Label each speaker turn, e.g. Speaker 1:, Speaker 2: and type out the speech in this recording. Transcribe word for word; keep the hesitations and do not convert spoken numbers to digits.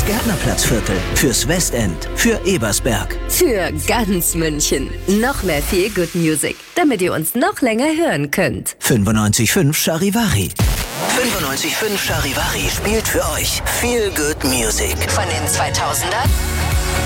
Speaker 1: fürs Gärtnerplatzviertel, fürs Westend, für Ebersberg.
Speaker 2: Für ganz München. Noch mehr Feel Good Music, damit ihr uns noch länger hören könnt.
Speaker 1: fünfundneunzig Komma fünf Charivari. fünfundneunzig Komma fünf Charivari spielt für euch Feel Good Music.
Speaker 2: Von den zweitausendern